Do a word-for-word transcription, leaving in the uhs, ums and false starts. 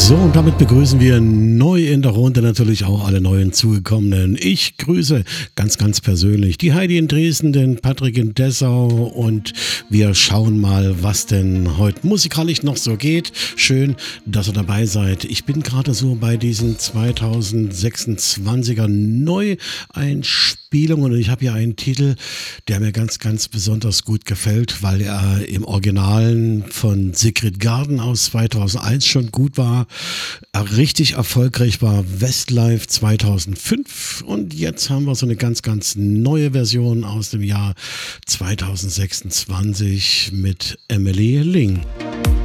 So, und damit begrüßen wir neu in der Runde natürlich auch alle neuen Zugekommenen. Ich grüße ganz, ganz persönlich die Heidi in Dresden, den Patrick in Dessau und wir schauen mal, was denn heute musikalisch noch so geht. Schön, dass ihr dabei seid. Ich bin gerade so bei diesen zweitausendsechsundzwanziger Neueinspielungen und ich habe hier einen Titel, der mir ganz, ganz besonders gut gefällt, weil er im Originalen von Sigrid Garden aus zweitausendeins schon gut war. Richtig erfolgreich war Westlife zweitausendfünf und jetzt haben wir so eine ganz, ganz neue Version aus dem Jahr zweitausendsechsundzwanzig mit Emily Ling.